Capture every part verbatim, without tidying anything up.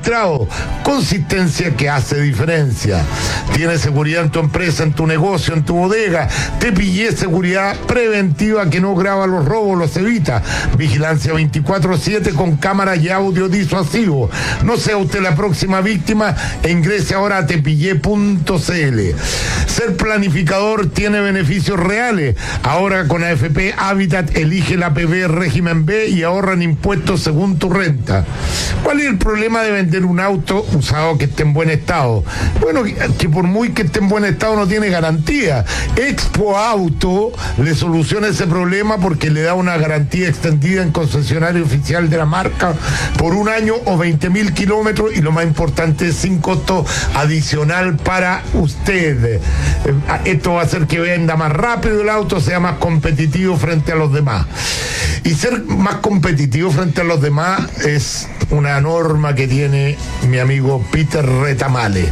administrado. Consistencia que hace diferencia. Tienes seguridad en tu empresa, en tu negocio, en tu bodega. Te pillé seguridad preventiva que no graba los robos, los evita. Vigilancia veinticuatro siete con cámara y audio disuasivo. No sea usted la próxima víctima e ingrese ahora a tepillé punto c l. Ser planificador tiene beneficios reales. Ahora con A F P Habitat elige la P B régimen B y ahorran impuestos según tu renta. ¿Cuál es el problema de vender un auto usado que esté en buen estado? Bueno, que por muy que esté en buen estado no tiene garantía. Expo Auto le soluciona ese problema porque le da una garantía extendida en concesionario oficial de la marca por un año o veinte mil kilómetros, y lo más importante es sin costo adicional para usted. Esto va a hacer que venda más rápido el auto, sea más competitivo frente a los demás. Y ser más competitivo frente a los demás es una norma que tiene mi amigo Peter Retamale.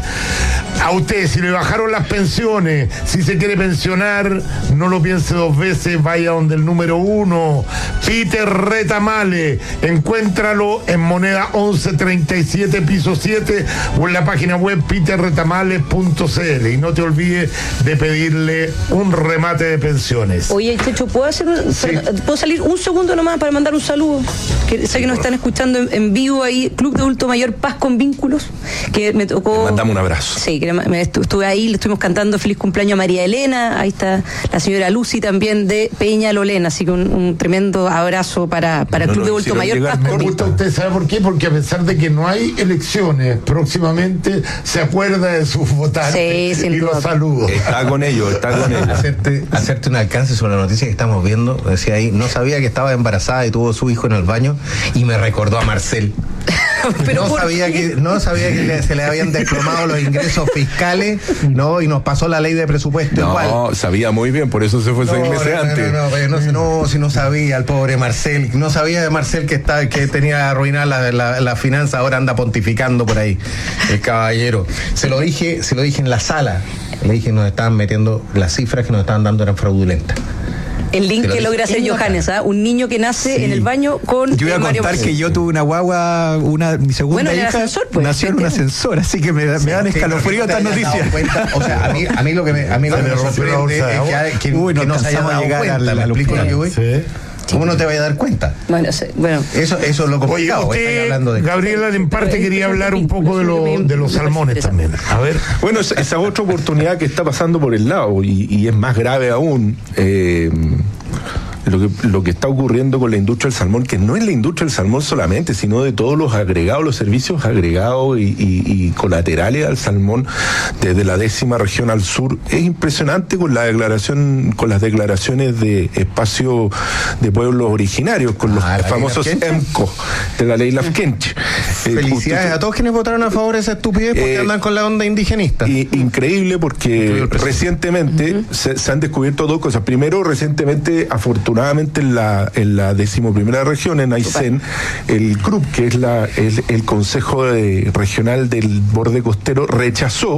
A usted, si le bajaron las pensiones, si se quiere pensionar, no lo piense dos veces, vaya donde el número uno, Peter Retamale. Encuéntralo en Moneda once treinta y siete, piso siete, o en la página web peter retamale punto c l. Y no te olvides de pedirle un remate de pensiones. Oye, Checho, ¿puedo, hacer un, sí. ¿puedo salir un segundo nomás para mandar un saludo? Que sé que nos están escuchando en, en vivo ahí, Club de Adulto Mayor Paz con Vínculos, que me tocó... Le mandamos un abrazo. Sí, que me estuve ahí, le estuvimos cantando feliz cumpleaños a María Elena, ahí está la señora Lucy también de Peña Lolena, así que un, un tremendo abrazo para, para no, Club no, de Adulto Mayor Paz con Vínculos. ¿Usted sabe por qué? Porque a pesar de que no hay elecciones, próximamente se acuerda de sus votantes sí, y los saludos. Está con ellos, está con ellos. Hacerte, hacerte un alcance sobre la noticia que estamos viendo, decía ahí, no sabía que estaba embarazada y tuvo su hijo en el baño, y me recordó a Marcel. Pero no sabía que no sabía que le, se le habían desplomado los ingresos fiscales, no, y nos pasó la ley de presupuesto no, igual. No, sabía muy bien, por eso se fue no, seis meses no, antes. No, no, no, no, no, si no sabía, el pobre Marcel, no sabía de Marcel que está, que tenía arruinada la, la, la finanza, ahora anda pontificando por ahí, el caballero. Se lo dije, se lo dije en la sala, le dije que nos estaban metiendo, las cifras que nos estaban dando eran fraudulentas. El link que logra hacer Johannes, ¿ah? Un niño que nace sí. en el baño con Yo voy a Mario contar Marcel. que yo tuve una guagua, una mi segunda bueno, hija ascensor, pues, nació en un ascensor, así que me, sí, me dan sí, escalofrío estas noticias. O sea, a mí, a mí lo que me, a mí lo que me sorprende es que, que, Uy, no, que no se haya dado llegar cuenta, a la, ¿me explico lo que voy? Sí. ¿Cómo no te vayas a dar cuenta? Bueno, sí, bueno. Eso, eso es lo complicado. Oye, usted, hablando de... Gabriela, en parte quería hablar un poco de, lo, de los salmones también. A ver. Bueno, esa es otra oportunidad que está pasando por el lado, y, y es más grave aún. Eh, Lo que, lo que está ocurriendo con la industria del salmón, que no es la industria del salmón solamente, sino de todos los agregados, los servicios agregados y, y, y colaterales al salmón desde la décima región al sur, es impresionante con la declaración, con las declaraciones de espacio de pueblos originarios, con ah, los famosos E M C O de la ley Lafkench. Felicidades eh, a todos quienes votaron a favor de esa estupidez porque eh, andan con la onda indigenista. Y, increíble porque recientemente uh-huh. se, se han descubierto dos cosas. Primero, recientemente, afortunadamente, Afortunadamente en la, en la decimoprimera región, en Aysén, el C R U P, que es la, el, el Consejo de, Regional del Borde Costero, rechazó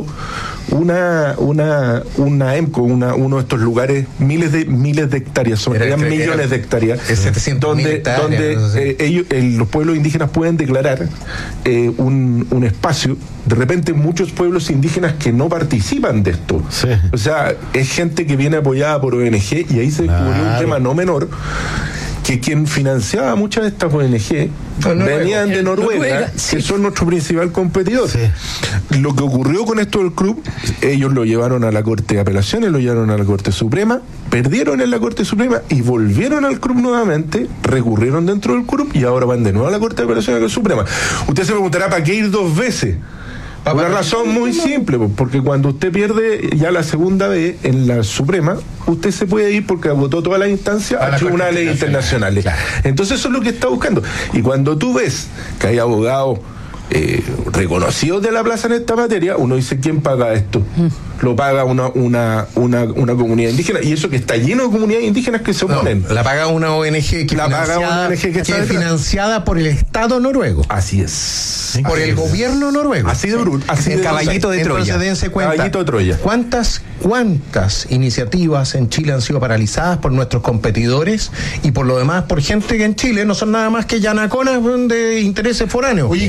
una una una E M C O, una, uno de estos lugares, miles de miles de hectáreas, son era, millones era, de hectáreas, donde, hectáreas, donde no sé. eh, ellos, eh, los pueblos indígenas pueden declarar eh, un, un espacio. De repente muchos pueblos indígenas que no participan de esto. Sí. O sea, es gente que viene apoyada por O N G, y ahí se descubrió claro. un tema no menor, que quien financiaba muchas de estas O N G no, venían de Noruega, Noruega sí. que son nuestro principal competidor. Sí. Lo que ocurrió con esto del club, ellos lo llevaron a la Corte de Apelaciones, lo llevaron a la Corte Suprema, perdieron en la Corte Suprema y volvieron al club nuevamente, recurrieron dentro del club y ahora van de nuevo a la Corte de Apelaciones, a la Suprema. Usted se preguntará, ¿para qué ir dos veces? Por una razón muy simple, porque cuando usted pierde ya la segunda vez en la Suprema, usted se puede ir porque agotó todas las instancias a tribunales internacionales. Claro. Entonces eso es lo que está buscando. Y cuando tú ves que hay abogados eh, reconocidos de la plaza en esta materia, uno dice, ¿quién paga esto? Mm. Lo paga una, una, una, una comunidad indígena, y eso que está lleno de comunidades indígenas que se oponen. No, la paga una O N G que, la paga una O N G que, que es financiada por el Estado noruego. Así es. Por así el es. gobierno noruego. Así de bruto. Así el de caballito de Troya. Entonces dense cuenta. Caballito de Troya. ¿Cuántas, cuántas iniciativas en Chile han sido paralizadas por nuestros competidores y por lo demás por gente que en Chile no son nada más que llanaconas de intereses foráneos? Oye, ¿qué tiene que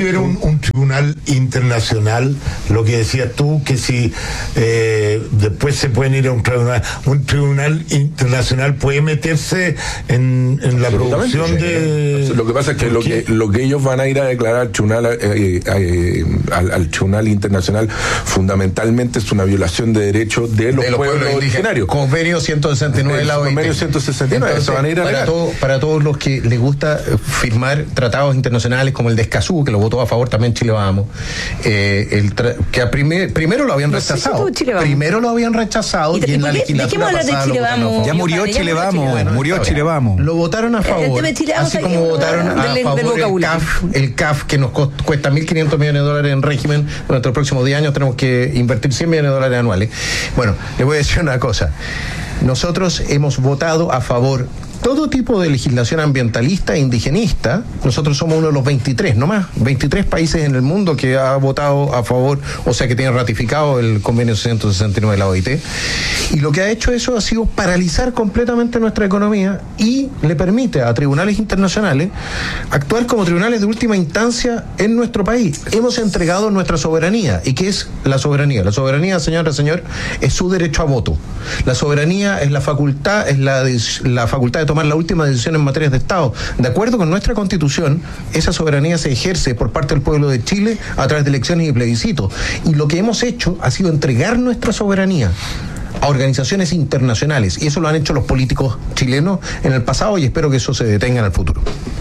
ver un, un tribunal internacional, lo que decías tú, que si eh, después se pueden ir a un tribunal, un tribunal internacional puede meterse en, en la producción sí. de... Lo que pasa es que lo, que lo que ellos van a ir a declarar al tribunal, eh, eh, al, al tribunal internacional fundamentalmente es una violación de derechos de los, de los pueblos, pueblos originarios. Convenio ciento sesenta y nueve de la O I T. Convenio ciento sesenta y nueve. Entonces, eso van a ir a para, todo, para todos los que les gusta firmar tratados internacionales como el de Escazú, que lo votó a favor también Chile Vamos, eh, el tra- que a primer, primero lo habían No rechazado. sé si Chile Vamos. Primero lo habían rechazado y, ¿Y, y en la por qué- legislatura ¿de qué vamos a hablar de pasada Chile lo votaron a Vamos? favor. Ya murió Ya Chile murió Vamos, Chile Vamos. murió Chile Vamos. Lo votaron a El favor, tema de Chile Vamos así hay como que- votaron a del- del favor el C A vocabulario. F, el C A F que nos cost- cuesta mil quinientos millones de dólares en régimen. Durante los próximos diez años tenemos que invertir cien millones de dólares anuales. Bueno, le voy a decir una cosa. Nosotros hemos votado a favor todo tipo de legislación ambientalista e indigenista. Nosotros somos uno de los veintitrés, no más, veintitrés países en el mundo que ha votado a favor, o sea que tiene ratificado el convenio ciento sesenta y nueve de la O I T. Y lo que ha hecho eso ha sido paralizar completamente nuestra economía y le permite a tribunales internacionales actuar como tribunales de última instancia en nuestro país. Hemos entregado nuestra soberanía. ¿Y qué es la soberanía? La soberanía, señora, señor, es su derecho a voto. La soberanía es la facultad, es la, la facultad de tomar la última decisión en materias de Estado. De acuerdo con nuestra Constitución, esa soberanía se ejerce por parte del pueblo de Chile a través de elecciones y plebiscitos. Y lo que hemos hecho ha sido entregar nuestra soberanía a organizaciones internacionales, y eso lo han hecho los políticos chilenos en el pasado y espero que eso se detenga en el futuro.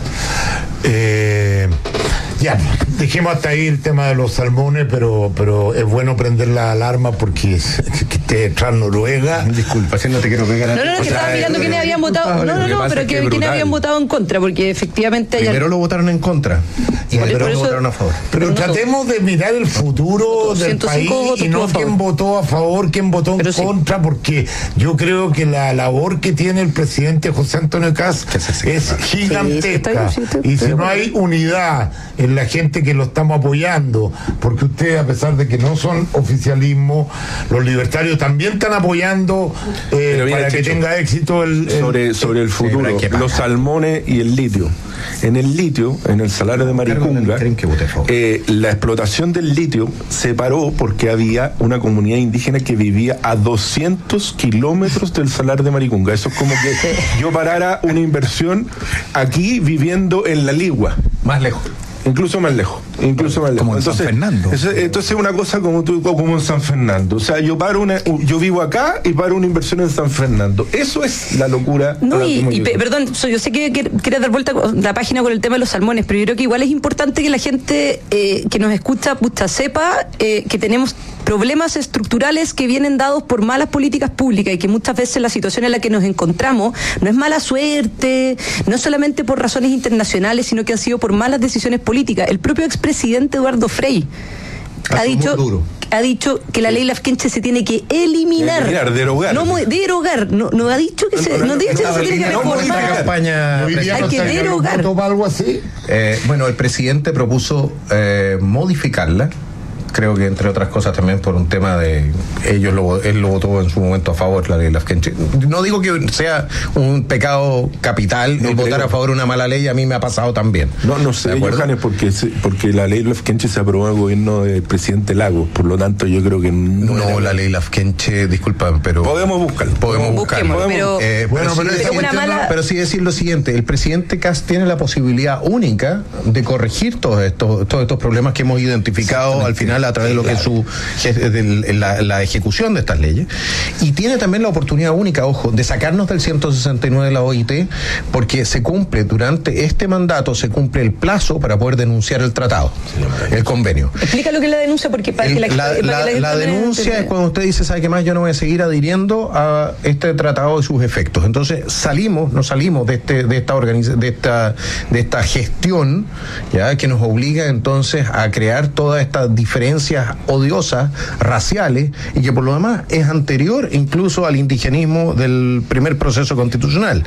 Eh, ya, dejemos hasta ahí el tema de los salmones, pero pero es bueno prender la alarma porque es, que esté detrás Noruega. Disculpa, si no te quiero pegar a No, no, no, que estaba mirando quiénes habían votado. No, no, no, pero que quiénes habían votado en contra, porque efectivamente hay Primero lo votaron en contra y Por- después por lo eso- votaron a favor. Pero no, tratemos de mirar el futuro del ciento país cinco votos y no tuvo a favor. quién votó a favor, quién votó en Pero sí. contra, porque yo creo que la labor que tiene el presidente José Antonio Caz Que se siga. es Sí, gigantesca. está bien, sí, está- Y si pero no bueno. hay unidad en la gente que lo estamos apoyando, porque ustedes, a pesar de que no son oficialismo, los libertarios también están apoyando eh, Pero mira, para que Checho, tenga éxito el, el- sobre, sobre el futuro, pero hay que pagar. los salmones y el litio. En el litio, en el salario de Maricunga, Creen que voté a favor. eh, la explotación del litio se paró porque había una comunidad indígena que vivía a doscientos kilómetros del salario de Maricunga. Eso es como que yo parara una inversión aquí viviendo en La Ligua. Más lejos. Incluso más lejos, incluso más lejos. Como en San Fernando. Eso, entonces una cosa como tú, como en San Fernando. O sea, yo paro una, yo vivo acá y paro una inversión en San Fernando. Eso es la locura. a No, la y, que hemos y pe- llegado. perdón, so- yo sé que que quieres dar vuelta con la página con el tema de los salmones, pero yo creo que igual es importante que la gente eh, que nos escucha puta, sepa eh, que tenemos problemas estructurales que vienen dados por malas políticas públicas y que muchas veces la situación en la que nos encontramos no es mala suerte, no es solamente por razones internacionales, sino que han sido por malas decisiones políticas. El propio expresidente Eduardo Frei ha Ha sido muy dicho duro. ha dicho que la ley Lafkenche se tiene que eliminar, Eliminar, derogar. no mo- derogar, no, no ha dicho que se, no ha dicho que se tiene que No, no, reformar. esta campaña Hoy día Hay no que estaría los derogar. votos para algo así. Eh, bueno, el presidente propuso eh, modificarla. Creo que entre otras cosas también por un tema de ellos lo, él lo votó en su momento a favor la ley Lafkenche. No digo que sea un pecado capital No el votar creo. a favor de una mala ley, a mí me ha pasado también. No, no ¿De sé, acuerdo? Johannes, porque, se- porque la ley Lafkenche se aprobó en el gobierno del presidente Lagos, por lo tanto yo creo que no, No, era- la ley Lafkenche, disculpa, pero Podemos buscarlo. podemos buscarlo. Busquémoslo, pero- Eh, Bueno, pero, pero sí es decir- una mala- pero sí decir lo siguiente, el presidente Kast tiene la posibilidad única de corregir todos estos, todos estos problemas que hemos identificado al final a través de lo que es su de la, la ejecución de estas leyes, y tiene también la oportunidad única, ojo, de sacarnos del ciento sesenta y nueve de la O I T, porque se cumple durante este mandato, se cumple el plazo para poder denunciar el tratado, el convenio. Explica lo que es la denuncia, porque para El- que la, la, para que la- la gente la me denuncia entienda. es cuando usted dice, ¿sabe qué más? Yo no voy a seguir adhiriendo a este tratado y sus efectos. Entonces salimos, nos salimos de este, de esta organiza, de esta, de esta gestión, ya que nos obliga entonces a crear toda esta diferencia creencias odiosas, raciales, y que por lo demás es anterior incluso al indigenismo del primer proceso constitucional.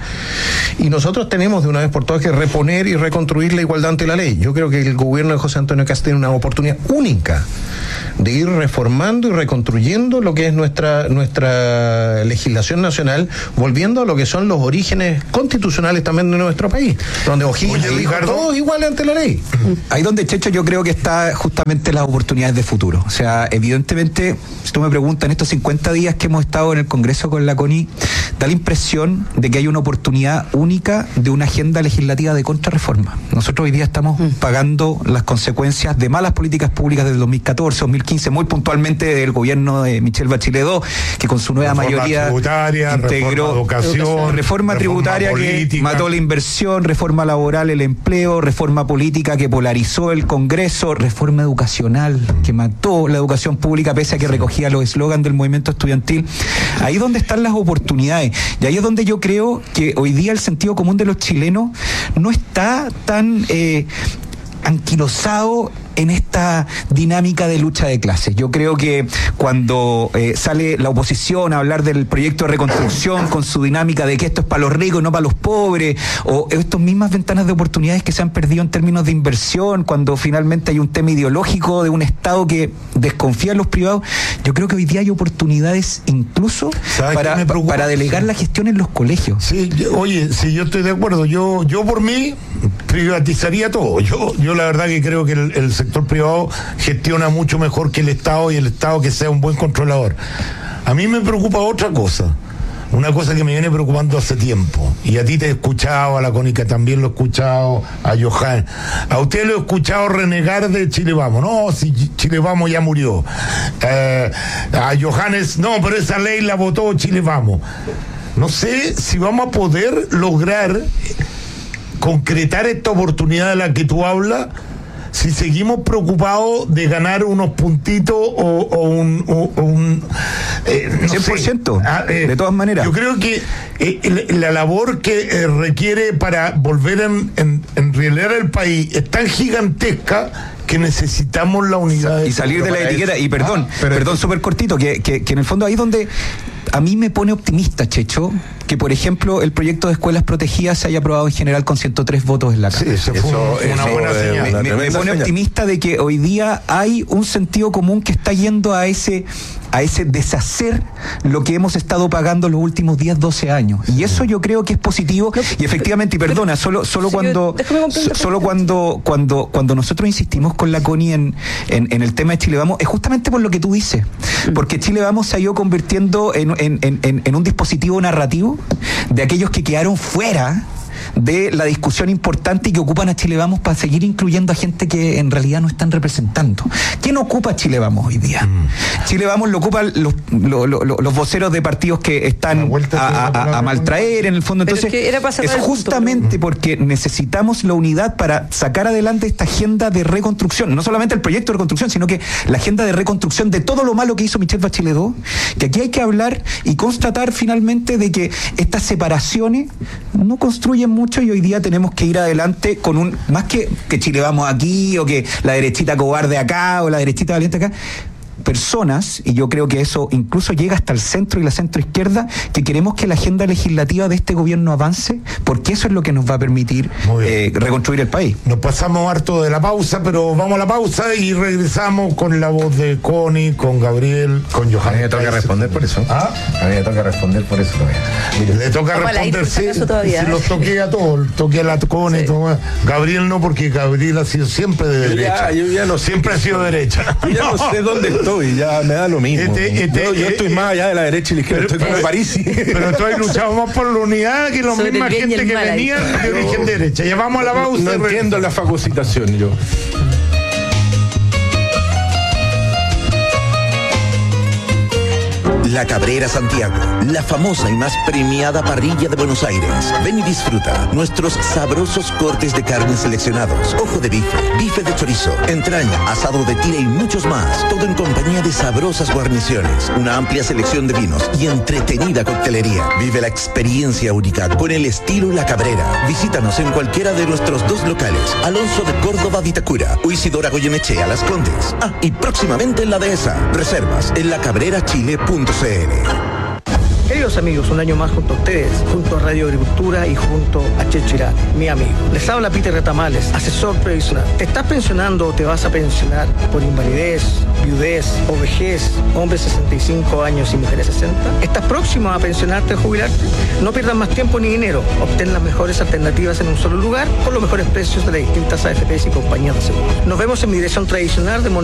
Y nosotros tenemos de una vez por todas que reponer y reconstruir la igualdad ante la ley. Yo creo que el gobierno de José Antonio Kast tiene una oportunidad única de ir reformando y reconstruyendo lo que es nuestra, nuestra legislación nacional, volviendo a lo que son los orígenes constitucionales también de nuestro país, donde O'Higgins dijo todos iguales ante la ley. Ahí donde, Checho, yo creo que está justamente las oportunidades de futuro. O sea, evidentemente, si tú me preguntas, en estos cincuenta días que hemos estado en el Congreso con la CONI, da la impresión de que hay una oportunidad única de una agenda legislativa de contrarreforma. Nosotros hoy día estamos mm. pagando las consecuencias de malas políticas públicas del dos mil catorce, dos mil quince, muy puntualmente del gobierno de Michelle Bachelet dos, que con su nueva reforma mayoría tributaria, integró reforma educación, reforma, reforma tributaria política, que mató la inversión, reforma laboral, el empleo, reforma política que polarizó el Congreso, reforma educacional que mató la educación pública pese a que recogía los eslogans del movimiento estudiantil. Ahí es donde están las oportunidades, y ahí es donde yo creo que hoy día el sentido común de los chilenos no está tan eh, anquilosado en esta dinámica de lucha de clases. Yo creo que cuando eh, sale la oposición a hablar del proyecto de reconstrucción con su dinámica de que esto es para los ricos, no para los pobres, o estas mismas ventanas de oportunidades que se han perdido en términos de inversión, cuando finalmente hay un tema ideológico de un Estado que desconfía en los privados, yo creo que hoy día hay oportunidades incluso para, para delegar la gestión en los colegios. Sí, yo, oye, sí, yo estoy de acuerdo. Yo, yo por mí privatizaría todo. Yo, yo la verdad que creo que el, el sector privado gestiona mucho mejor que el Estado, y el Estado que sea un buen controlador. A mí me preocupa otra cosa, una cosa que me viene preocupando hace tiempo, y a ti te he escuchado, a la Cónica también lo he escuchado, a Johan, a usted lo he escuchado renegar de Chile Vamos. No, si Chile Vamos ya murió. Eh, a Johannes, no, pero esa ley la votó Chile Vamos. No sé si vamos a poder lograr concretar esta oportunidad de la que tú hablas si seguimos preocupados de ganar unos puntitos o, o un, o, o un eh, no cien por ciento, sé, ah, eh, de todas maneras. Yo creo que eh, la labor que eh, requiere para volver en, en, enrielar el país es tan gigantesca que necesitamos la unidad y salir de la etiqueta. Y perdón, ah, pero perdón, súper cortito, que, que, que en el fondo ahí es donde a mí me pone optimista, Checho, que por ejemplo el proyecto de escuelas protegidas se haya aprobado en general con ciento tres votos en la Cámara. Sí, eso fue eso, una eso, buena señal. Me, me, me pone señal. optimista de que hoy día hay un sentido común que está yendo a ese a ese deshacer lo que hemos estado pagando los últimos diez, doce años. Y eso yo creo que es positivo. Y efectivamente, y perdona, solo solo sí, cuando solo cuando cuando cuando nosotros insistimos con la CONI en, en, en el tema de Chile Vamos, es justamente por lo que tú dices. Porque Chile Vamos se ha ido convirtiendo en, en, en, en un dispositivo narrativo de aquellos que quedaron fuera de la discusión importante y que ocupan a Chile Vamos para seguir incluyendo a gente que en realidad no están representando. ¿Quién ocupa Chile Vamos hoy día? Mm. Chile Vamos lo ocupan los, los, los, los voceros de partidos que están a, a, a maltraer en el fondo. Entonces, es, que es justamente punto, porque necesitamos la unidad para sacar adelante esta agenda de reconstrucción, no solamente el proyecto de reconstrucción, sino que la agenda de reconstrucción de todo lo malo que hizo Michelle Bachelet dos, que aquí hay que hablar y constatar finalmente de que estas separaciones no construyen mucho, y hoy día tenemos que ir adelante con un, más que que Chile Vamos aquí, o que la derechita cobarde acá, o la derechita valiente acá, personas, y yo creo que eso incluso llega hasta el centro y la centroizquierda, que queremos que la agenda legislativa de este gobierno avance, porque eso es lo que nos va a permitir eh, reconstruir el país. Nos pasamos harto de la pausa, pero vamos a la pausa y regresamos con la voz de Connie, con Gabriel, con Johan. A mí me toca responder por eso. ¿Ah? A mí me toca responder por eso todavía. Mire, le toca Vamos responder, sí, si los toqué a todos, toqué a la Connie, sí. todo. Gabriel no, porque Gabriel ha sido siempre de yo derecha. Ya, yo ya no siempre sé, ha sido derecha. Yo ya no sé dónde estoy. Y ya me da lo mismo. Este, este, yo, yo estoy más allá de la derecha y la izquierda, pero, estoy con París. Pero tú has luchado más por la unidad que la misma gente que venía de origen derecha. Ya vamos a la pausa. No entiendo la fagocitación yo. La La Cabrera Santiago, la famosa y más premiada parrilla de Buenos Aires. Ven y disfruta nuestros sabrosos cortes de carne seleccionados, ojo de bife, bife de chorizo, entraña, asado de tira y muchos más. Todo en compañía de sabrosas guarniciones, una amplia selección de vinos y entretenida coctelería. Vive la experiencia única con el estilo La Cabrera. Visítanos en cualquiera de nuestros dos locales, Alonso de Córdoba, Vitacura, o Isidora Goyenechea, Las Condes. Ah, y próximamente en la Dehesa. Reservas en la cabrera chile punto c l. Queridos amigos, un año más junto a ustedes, junto a Radio Agricultura y junto a Chechirá, mi amigo. Les habla Peter Retamales, asesor previsional. ¿Te estás pensionando o te vas a pensionar por invalidez, viudez o vejez, hombres sesenta y cinco años y mujeres sesenta? ¿Estás próximo a pensionarte o jubilarte? No pierdas más tiempo ni dinero. Obtén las mejores alternativas en un solo lugar con los mejores precios de las distintas A F Pes y compañías de seguros. Nos vemos en mi dirección tradicional de